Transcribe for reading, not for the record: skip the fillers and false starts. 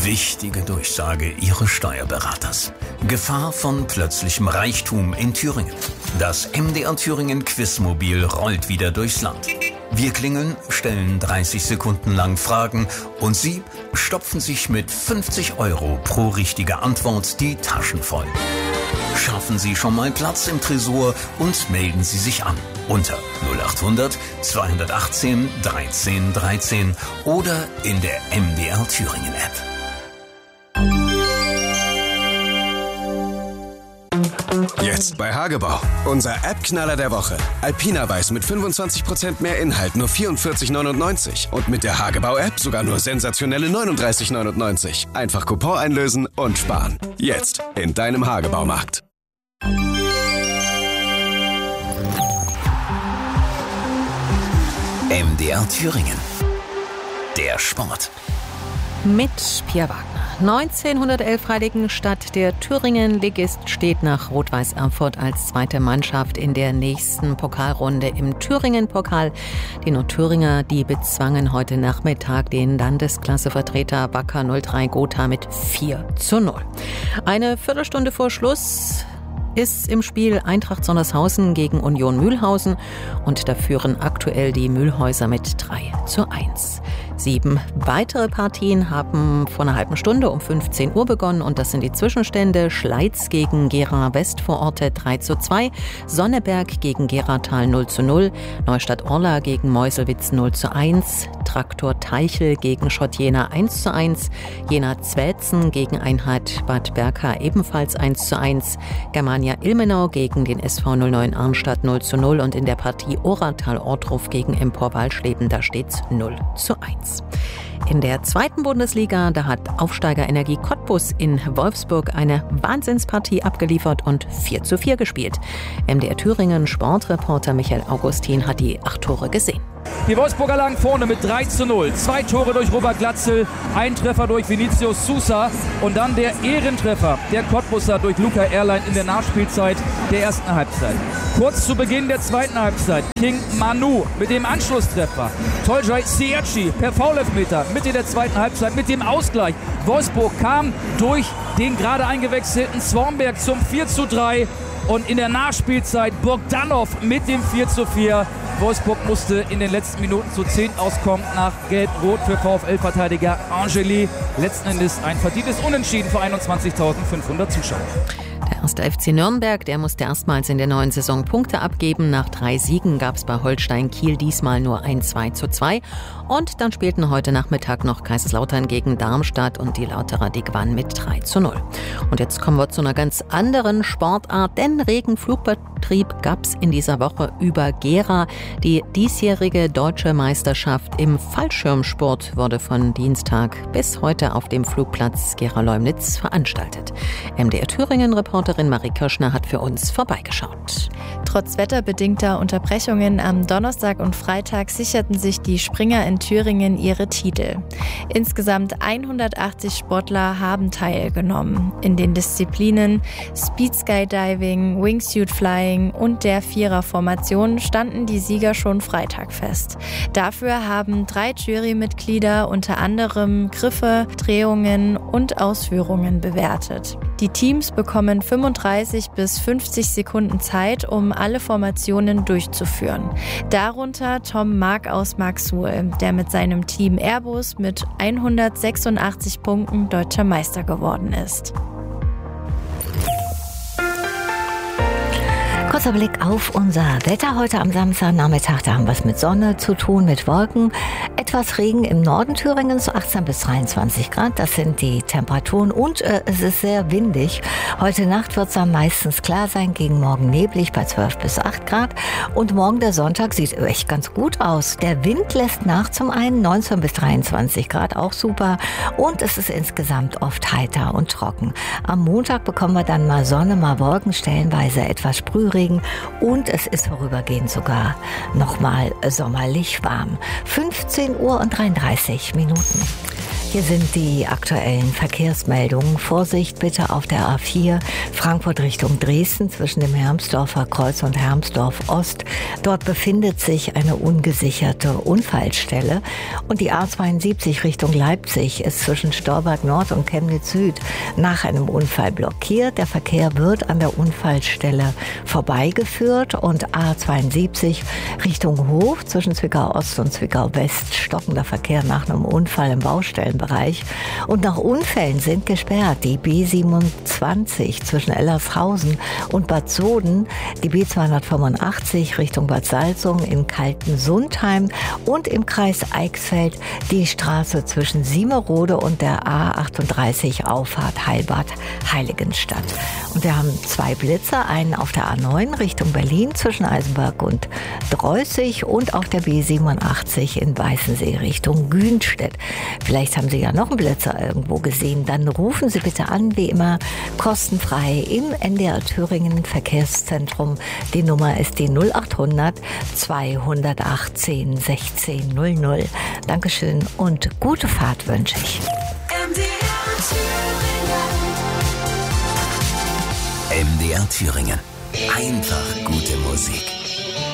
Wichtige Durchsage Ihres Steuerberaters. Gefahr von plötzlichem Reichtum in Thüringen. Das MDR Thüringen Quizmobil rollt wieder durchs Land. Wir klingeln, stellen 30 Sekunden lang Fragen und Sie stopfen sich mit 50 € pro richtige Antwort die Taschen voll. Schaffen Sie schon mal Platz im Tresor und melden Sie sich an unter 0800 218 13 13 oder in der MDR Thüringen App. Jetzt bei Hagebau. Unser App-Knaller der Woche. Alpina Weiß mit 25% mehr Inhalt, nur 44,99. Und mit der Hagebau-App sogar nur sensationelle 39,99. Einfach Coupon einlösen und sparen. Jetzt in deinem Hagebaumarkt. MDR Thüringen. Der Sport. Mit Pia Wagner. 1911 Heiligenstadt. Der Thüringen-Ligist steht nach Rot-Weiß Erfurt als zweite Mannschaft in der nächsten Pokalrunde im Thüringen-Pokal. Die Nordthüringer, die bezwangen heute Nachmittag den Landesklassevertreter Wacker 03 Gotha mit 4:0. Eine Viertelstunde vor Schluss ist im Spiel Eintracht Sondershausen gegen Union Mülhausen und da führen aktuell die Mülhäuser mit 3:1. 7 weitere Partien haben vor einer halben Stunde um 15 Uhr begonnen und das sind die Zwischenstände: Schleiz gegen Gera Westvororte 3:2, Sonneberg gegen Geratal 0:0, Neustadt-Orla gegen Meuselwitz 0:1, Traktor Teichel gegen Schott Jena 1:1, Jena Zwelzen gegen Einheit Bad Berka ebenfalls 1:1, Germania Ilmenau gegen den SV 09 Arnstadt 0:0 und in der Partie Oratal-Ortruf gegen Empor Walschleben, da steht's 0:1. In der zweiten Bundesliga, da hat Aufsteiger Energie Cottbus in Wolfsburg eine Wahnsinnspartie abgeliefert und 4:4 gespielt. MDR Thüringen Sportreporter Michael Augustin hat die 8 Tore gesehen. Die Wolfsburger lagen vorne mit 3:0. 2 Tore durch Robert Glatzel, ein Treffer durch Vinicius Sousa und dann der Ehrentreffer der Cottbusser durch Luca Erlein in der Nachspielzeit der ersten Halbzeit. Kurz zu Beginn der zweiten Halbzeit King Manu mit dem Anschlusstreffer. Toljai Siachi per Foul-Elfmeter Mitte der zweiten Halbzeit mit dem Ausgleich. Wolfsburg kam durch den gerade eingewechselten Swornberg zum 4:3 und in der Nachspielzeit Bogdanov mit dem 4:4. Wolfsburg musste in den letzten Minuten zu 10 auskommen nach Gelb-Rot für VfL-Verteidiger Angeli. Letzten Endes ein verdientes Unentschieden für 21.500 Zuschauer. Der erste FC Nürnberg, der musste erstmals in der neuen Saison Punkte abgeben. Nach 3 Siegen gab es bei Holstein Kiel diesmal nur ein 2:2. Und dann spielten heute Nachmittag noch Kaiserslautern gegen Darmstadt und die Lauterer, die gewannen mit 3:0. Und jetzt kommen wir zu einer ganz anderen Sportart, denn regen Flugbetrieb gab es in dieser Woche über Gera. Die diesjährige deutsche Meisterschaft im Fallschirmsport wurde von Dienstag bis heute auf dem Flugplatz Gera-Leumnitz veranstaltet. MDR Thüringen-Reporterin Marie Kirschner hat für uns vorbeigeschaut. Trotz wetterbedingter Unterbrechungen am Donnerstag und Freitag sicherten sich die Springer in Thüringen ihre Titel. Insgesamt 180 Sportler haben teilgenommen. In den Disziplinen Speed Skydiving, Wingsuit Flying und der Viererformation standen die Sieger schon Freitag fest. Dafür haben 3 Jurymitglieder unter anderem Griffe, Drehungen und Ausführungen bewertet. Die Teams bekommen 35 bis 50 Sekunden Zeit, um alle Formationen durchzuführen. Darunter Tom Mark aus Marxuhl, der mit seinem Team Airbus mit 186 Punkten deutscher Meister geworden ist. Kurzer Blick auf unser Wetter heute am Samstagnachmittag. Da haben wir es mit Sonne zu tun, mit Wolken. Etwas Regen im Norden Thüringens, so 18 bis 23 Grad. Das sind die Temperaturen und es ist sehr windig. Heute Nacht wird es dann meistens klar sein, gegen morgen neblig bei 12 bis 8 Grad. Und morgen der Sonntag sieht echt ganz gut aus. Der Wind lässt nach, zum einen 19 bis 23 Grad, auch super. Und es ist insgesamt oft heiter und trocken. Am Montag bekommen wir dann mal Sonne, mal Wolken, stellenweise etwas Sprühregen. Und es ist vorübergehend sogar nochmal sommerlich warm. 15 Uhr und 33 Minuten. Hier sind die aktuellen Verkehrsmeldungen. Vorsicht bitte auf der A4 Frankfurt Richtung Dresden zwischen dem Hermsdorfer Kreuz und Hermsdorf Ost. Dort befindet sich eine ungesicherte Unfallstelle. Und die A72 Richtung Leipzig ist zwischen Storberg Nord und Chemnitz Süd nach einem Unfall blockiert. Der Verkehr wird an der Unfallstelle vorbeigeführt. Und A72 Richtung Hof zwischen Zwickau Ost und Zwickau West stockender Verkehr nach einem Unfall im Baustellenbereich. Und nach Unfällen sind gesperrt die B27 zwischen Ellershausen und Bad Soden, die B285 Richtung Bad Salzung in Kaltensundheim und im Kreis Eichsfeld die Straße zwischen Siemerode und der A38 Auffahrt Heilbad Heiligenstadt. Und wir haben 2 Blitzer, einen auf der A9 Richtung Berlin zwischen Eisenberg und Dreußig und auf der B87 in Weißensee Richtung Günstedt. Vielleicht haben Sie ja noch einen Blitzer irgendwo gesehen. Dann rufen Sie bitte an, wie immer, kostenfrei im NDR Thüringen Verkehrszentrum. Die Nummer ist die 0800 218 1600. Dankeschön und gute Fahrt wünsche ich. MDR Thüringen. Einfach gute Musik.